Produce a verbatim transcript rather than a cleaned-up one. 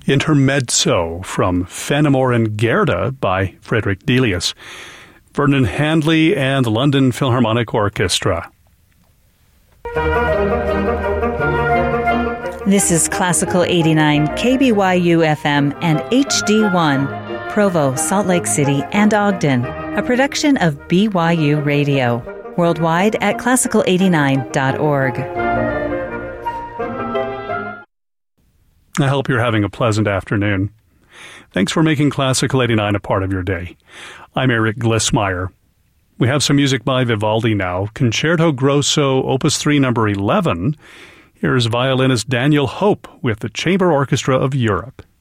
Intermezzo from Fenimore and Gerda by Frederick Delius, Vernon Handley and the London Philharmonic Orchestra. This is Classical eighty-nine K B Y U F M and H D one, Provo, Salt Lake City, and Ogden, a production of B Y U Radio, worldwide at classical eighty-nine dot org. I hope you're having a pleasant afternoon. Thanks for making Classical eighty-nine a part of your day. I'm Eric Glissmeyer. We have some music by Vivaldi now. Concerto Grosso, Opus three, number eleven. Here's violinist Daniel Hope with the Chamber Orchestra of Europe.